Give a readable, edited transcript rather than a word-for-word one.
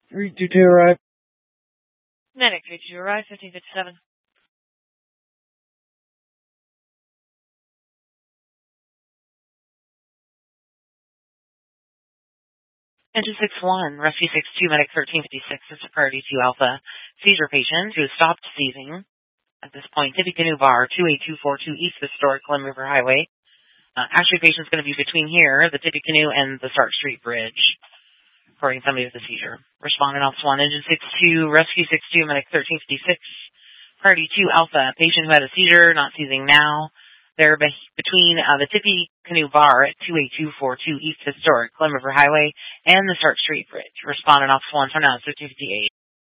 322 arrive. Medic 32 arrive, 1557. Engine 61, Rescue 62, Medic 1356, this is Priority 2 Alpha. Seizure patient who has stopped seizing. At this point, Tippecanoe Bar, 28242 East Historic Glen River Highway. Actually, patient's going to be between here, the Tippecanoe, and the Stark Street Bridge, reporting somebody with a seizure. Respondent Officer 1, Engine 62, Rescue 62, Medic 1356. Priority 2 Alpha, patient who had a seizure, not seizing now. They're between the Tippecanoe Bar at 28242 East Historic Glen River Highway and the Stark Street Bridge. Respondent Officer 1, turn out 1558.